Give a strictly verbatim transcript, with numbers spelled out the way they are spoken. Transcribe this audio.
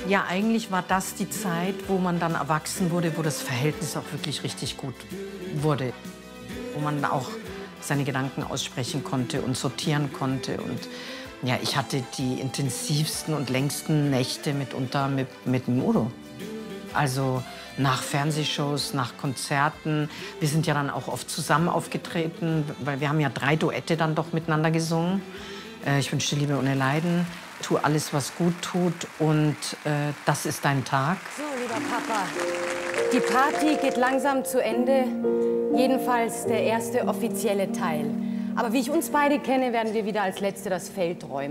Ja, eigentlich war das die Zeit, wo man dann erwachsen wurde, wo das Verhältnis auch wirklich richtig gut wurde. Wo man auch seine Gedanken aussprechen konnte und sortieren konnte. Und ja, ich hatte die intensivsten und längsten Nächte mitunter mit, mit dem Udo. Also nach Fernsehshows, nach Konzerten. Wir sind ja dann auch oft zusammen aufgetreten, weil wir haben ja drei Duette dann doch miteinander gesungen. Äh, ich wünsche dir Liebe ohne Leiden, tu alles, was gut tut und äh, das ist dein Tag. So, lieber Papa, die Party geht langsam zu Ende. Jedenfalls der erste offizielle Teil. Aber wie ich uns beide kenne, werden wir wieder als Letzte das Feld räumen.